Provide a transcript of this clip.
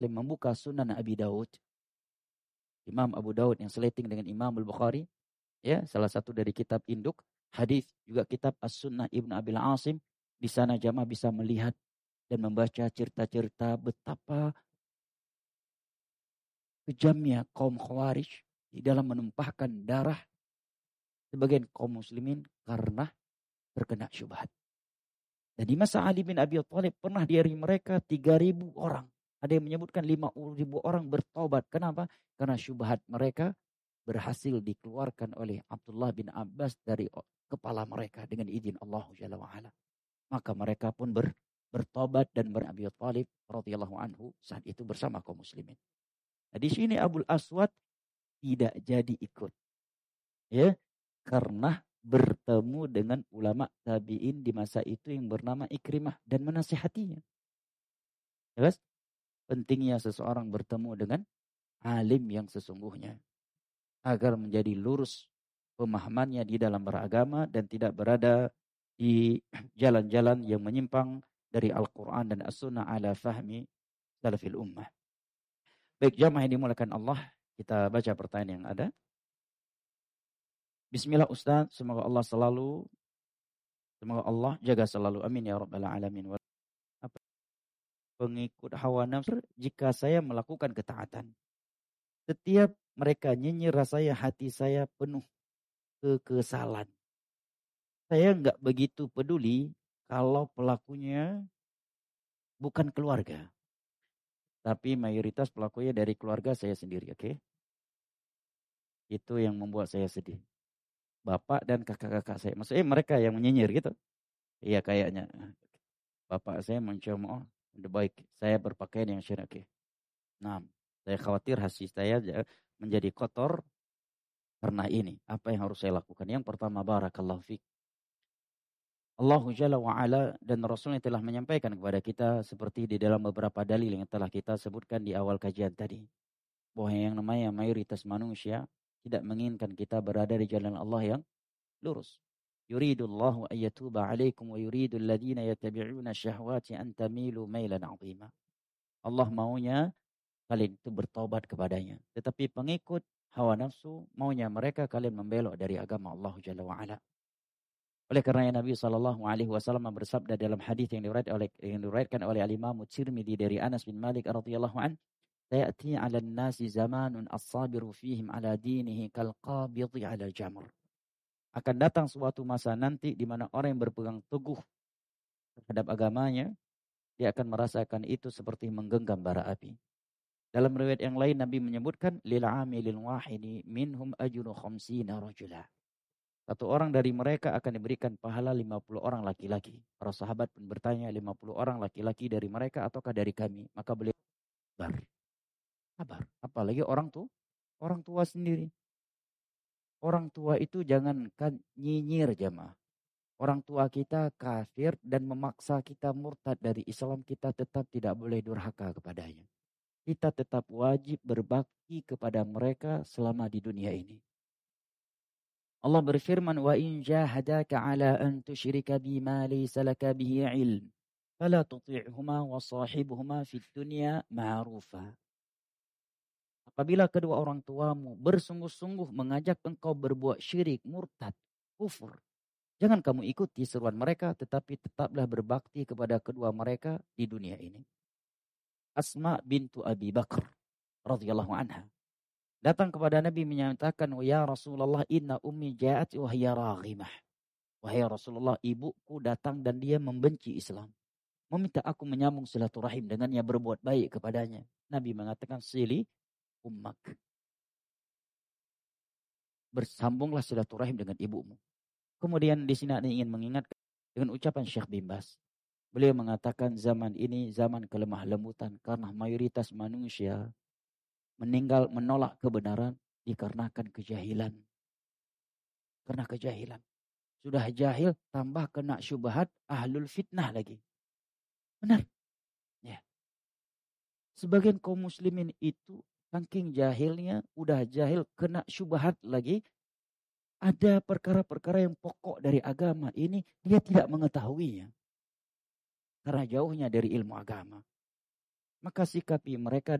membuka Sunan Abi Daud, Imam Abu Daud yang seleting dengan Imam Al-Bukhari, ya, salah satu dari kitab induk hadis, juga kitab As-Sunnah Ibnu Abil Asim. Di sana jamaah bisa melihat dan membaca cerita-cerita betapa kejamnya kaum Khawarij di dalam menumpahkan darah sebagian kaum muslimin karena terkena syubhat. Dan di masa Ali bin Abi Thalib pernah dari mereka 3.000 orang. Ada yang menyebutkan 50.000 orang bertobat. Kenapa? Karena syubhat mereka berhasil dikeluarkan oleh Abdullah bin Abbas dari kepala mereka dengan izin Allah Jalla wa'ala. Maka mereka pun bertobat dan Abi Thalib radhiyallahu anhu saat itu bersama kaum muslimin. Nah, di sini Abul Aswad tidak jadi ikut. Ya, karena bertemu dengan ulama tabi'in di masa itu yang bernama Ikrimah dan menasihatinya. Jelas? Pentingnya seseorang bertemu dengan alim yang sesungguhnya agar menjadi lurus pemahamannya di dalam beragama dan tidak berada di jalan-jalan yang menyimpang dari Al-Quran dan As-Sunnah ala fahmi salafil ummah. Baik, jamaah yang dimulakan Allah, kita baca pertanyaan yang ada. Bismillah Ustaz, semoga Allah jaga selalu, amin ya rabbal alamin. Pengikut hawa nafsu jika saya melakukan ketaatan. Setiap mereka nyinyir rasanya hati saya penuh kekesalan. Saya enggak begitu peduli kalau pelakunya bukan keluarga. Tapi mayoritas pelakunya dari keluarga saya sendiri, oke? Itu yang membuat saya sedih. Bapak dan kakak-kakak saya, maksudnya mereka yang menyinyir gitu. Iya kayaknya. Bapak saya mencemooh, udah baik saya berpakaian yang syar'i, oke. Nah, saya khawatir hati saya menjadi kotor karena ini. Apa yang harus saya lakukan? Yang pertama, barakallahu fiik. Allah Jalla wa'ala dan Rasulnya telah menyampaikan kepada kita seperti di dalam beberapa dalil yang telah kita sebutkan di awal kajian tadi. Bahwa yang namanya mayoritas manusia tidak menginginkan kita berada di jalan Allah yang lurus. Yuridullahu ayyatuba alaikum wa yuridul ladina yatabi'una syahwati an tamilu mailan 'azima. Allah maunya kalian itu bertobat kepadanya. Tetapi pengikut hawa nafsu maunya mereka kalian membelok dari agama Allah Jalla wa'ala. Oleh karena Nabi SAW bersabda dalam hadis yang diriwayatkan oleh Al-Imam Tirmidzi dari Anas bin Malik radhiyallahu an, "Ya'ti 'alan nasi zamanun as-sabiru fihim 'ala dinihi kal qabidhi 'ala jamr." Akan datang suatu masa nanti di mana orang yang berpegang teguh terhadap agamanya, dia akan merasakan itu seperti menggenggam bara api. Dalam riwayat yang lain Nabi menyebutkan lil 'amilil wahidi minhum ajru 50 rajula. Satu orang dari mereka akan diberikan pahala 50 orang laki-laki. Para sahabat pun bertanya, 50 orang laki-laki dari mereka ataukah dari kami? Maka beliau sabar. Apalagi orang tua sendiri. Orang tua itu jangankan nyinyir jamaah. Orang tua kita kafir dan memaksa kita murtad dari Islam, kita tetap tidak boleh durhaka kepadanya. Kita tetap wajib berbakti kepada mereka selama di dunia ini. Allah berfirman, wa in jahadaka ala an tusyrika bima laysa laka bihi ilm fala tuti'huma wa sahibhuma fid dunya ma'rufa. Apabila kedua orang tuamu bersungguh-sungguh mengajak engkau berbuat syirik, murtad, kufur, jangan kamu ikuti seruan mereka, tetapi tetaplah berbakti kepada kedua mereka di dunia ini. Asma bintu Abi Bakar radhiyallahu anha datang kepada Nabi menyatakan, ya Rasulullah, inna ummi ja'at wa hiya raghimah. Wahai Rasulullah, ibuku datang dan dia membenci Islam. Meminta aku menyambung silaturahim dengannya, berbuat baik kepadanya. Nabi mengatakan, sili ummak. Bersambunglah silaturahim dengan ibumu. Kemudian di sini ingin mengingatkan dengan ucapan Syekh bin Baz. Beliau mengatakan zaman ini zaman kelemah lembutan karena mayoritas manusia menolak kebenaran dikarenakan kejahilan. Karena kejahilan. Sudah jahil tambah kena syubhat ahlul fitnah lagi. Benar. Ya. Sebagian kaum muslimin itu saking jahilnya, udah jahil kena syubhat lagi. Ada perkara-perkara yang pokok dari agama ini dia tidak mengetahuinya. Karena jauhnya dari ilmu agama. maka sikapi mereka